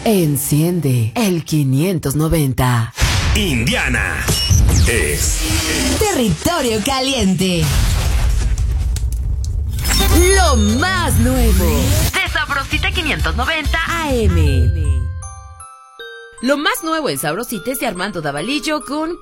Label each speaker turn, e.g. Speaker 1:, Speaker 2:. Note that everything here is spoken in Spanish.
Speaker 1: Enciende el 590.
Speaker 2: Indiana es
Speaker 3: Territorio Caliente.
Speaker 1: Lo más nuevo
Speaker 3: De Sabrosita 590
Speaker 1: AM. Lo más nuevo en Sabrosita es de Armando Davalillo con